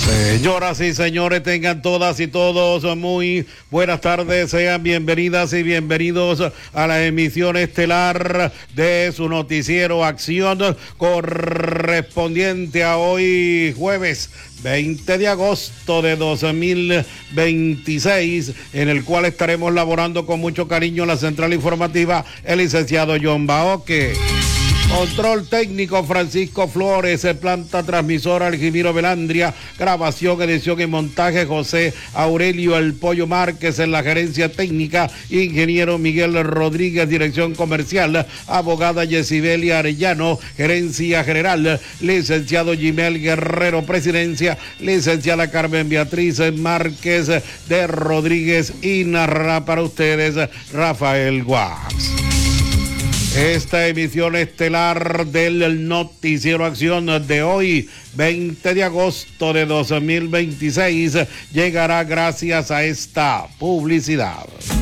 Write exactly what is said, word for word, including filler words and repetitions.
Señoras y señores, tengan todas y todos muy buenas tardes, sean bienvenidas y bienvenidos a la emisión estelar de su noticiero Acción correspondiente a hoy jueves veinte de agosto de dos mil veintiséis, en el cual estaremos laborando con mucho cariño la central informativa, el licenciado John Baoque. Control técnico Francisco Flores, planta transmisora Algimiro Velandria, grabación, edición y montaje José Aurelio El Pollo Márquez, en la gerencia técnica ingeniero Miguel Rodríguez, dirección comercial abogada Yesibelia Arellano, gerencia general licenciado Gimel Guerrero, presidencia licenciada Carmen Beatriz Márquez de Rodríguez, y narra para ustedes Rafael Guax. Esta emisión estelar del noticiero Acción de hoy, veinte de agosto de dos mil veintiséis, llegará gracias a esta publicidad.